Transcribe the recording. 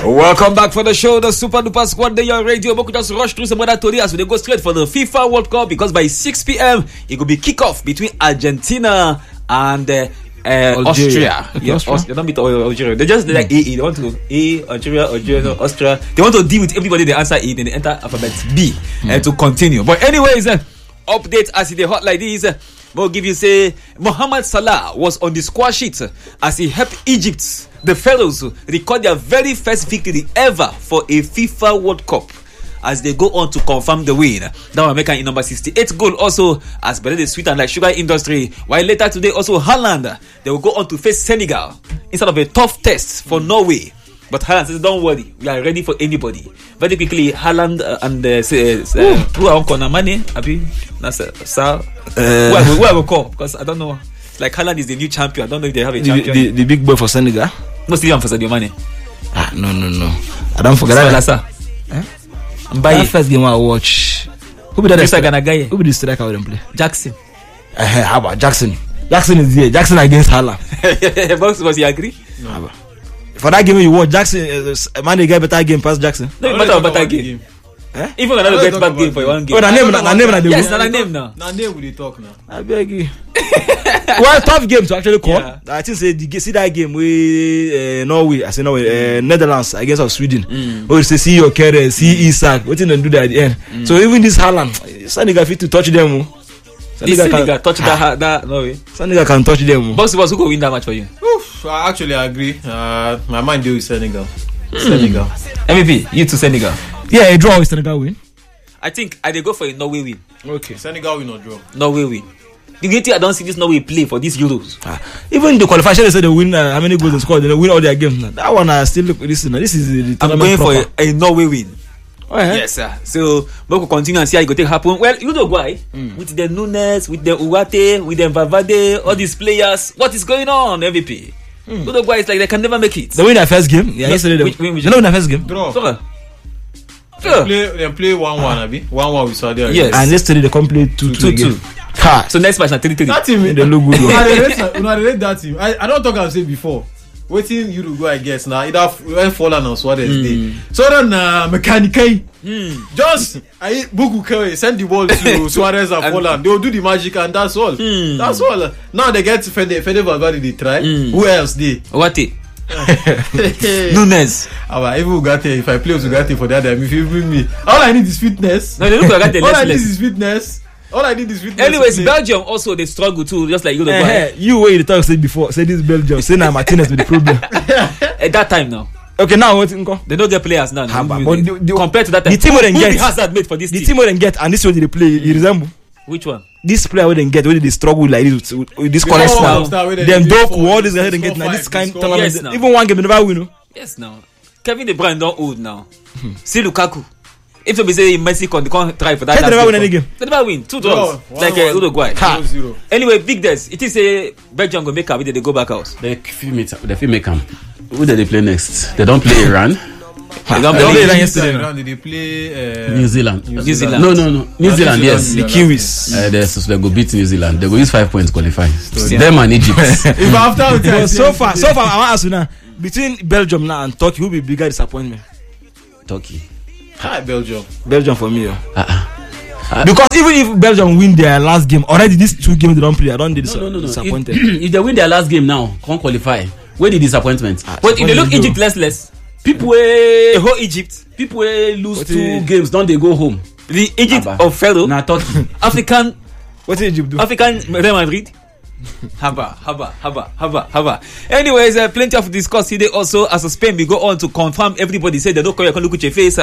Welcome back for the show, the Super Duper Squad. They are radio. We just rush through some other stories as we go straight for the FIFA World Cup because by 6 p.m. it will be kickoff between Argentina and Austria. Yes, Austria. Don't beat Algeria. They just like A. They want to Algeria, Austria. They want to deal with everybody. They answer A, then they enter alphabet B and to continue. But anyways, update as they hot like this. We'll give you say Mohamed Salah was on the score sheet as he helped Egypt, the Pharaohs, record their very first victory ever for a FIFA World Cup as they go on to confirm the win. That will make in number 68 goal also as better the sweet and like sugar industry. While later today also Haaland, they will go on to face Senegal instead of a tough test for Norway. But Haaland says, don't worry, we are ready for anybody. Very quickly, Haaland and who are on corner money? Who I will call? Because I don't know. Like Haaland is the new champion. I don't know if they have a champion. The big boy for Senegal? No, still for Sadio Mane. No. I don't forget that. That first game I watch. Who be the striker? Who be the striker with them play? Jackson. How about Jackson? Jackson is here. Jackson against Haaland. Was he agree? No. For that game you watch, Jackson, Mane get better game past Jackson. No matter better game. Even another get bad game for one game. Oh, name na yes, na name now. Na name we dey talk now. I beg you. Well, tough game to actually call. Yeah. I think see that game with Norway. I say Norway, Netherlands against of Sweden. Or say see your career, see Isak. What didn't do that at the end. So even this Haaland, Senegal fit to touch them. Senegal touch that Norway. Senegal can touch them. Boss, who could win that match for you? I actually agree. My mind deal with Senegal. Senegal. MVP, you to Senegal. Yeah, a draw with Senegal win. I think I go for a Norway win. Okay. Senegal win or draw? Norway win. The great thing I don't see this Norway play for these Euros. Even the qualification they say they win how many goals they score, they win all their games. That one I still look this. This is the I'm going proper. For a Norway win. Oh, yeah? Yes, sir. So we will continue and see how it will happen. Well, Uruguay with the Nunes, with the Uwate, with the Valverde, all these players. What is going on, MVP? Uruguay is like they can never make it. They win their first game. Yeah, yesterday they win their first game. Draw. They play 1-1, Abi. 1-1 with Saudi Arabia. Yes. And yesterday they complete 2-2. So next match na 3-3. That team they look good. I rate that team. I don't talk. I've said before. Waiting Uruguay gets now either when Fallen or Suarez day. So then mechanically, just I Buku send the ball to Suarez and Fallen. They will do the magic and that's all. That's all. Now they get Fede Valverde. They try. Who else they? What? Nunes. Even Ugarte, if I play with Ugarte for that, if you bring me, all I need is fitness. No, they look like all I need is fitness. Anyways, Belgium also they struggle too, just like Uruguay. You were the talk said before, say this Belgium, say now Martinez with the problem. At that time now. Okay, now what? They don't get players now. Compared to that time, the team wouldn't get Hazard made for this. The team wouldn't get, and this way they play. You resemble. Which one? This player wouldn't get. Where they struggle like this with this cornerstone. Them Doku, all this guy didn't get now. This kind of tournament. Yes, even one game they never win. Yes, now. Kevin De Bruyne don't old now. See Lukaku. If you say Messi can't try for that. They never win any game. They never win. 2 draws. Like Uruguay. 0-0. Anyway, big days. It is a Belgium go make up. They go back out. They feel make them. Who did they play next? They don't play Iran. They don't play Iran yesterday. They play New Zealand. New Zealand. No. New Zealand, yes. The Kiwis. They go beat New Zealand. They go use 5 points qualify. Them and Egypt. So far, I want to ask you now. Between Belgium now and Turkey, who will be bigger disappointment? Turkey. Hi, Belgium. Belgium for me. Because even if Belgium win their last game, already these 2 games they don't play, I don't disappointed. If they win their last game now, can't qualify. Where the disappointment? But if they look Egypt less. People the whole Egypt. People lose 2 games, don't they go home? The Egypt of Pharaoh. Nah, Turkey. African. What did Egypt do? African Real Madrid. Haba. Anyways, plenty of discuss today also as a Spain we go on to confirm everybody said they don't call you look at your face.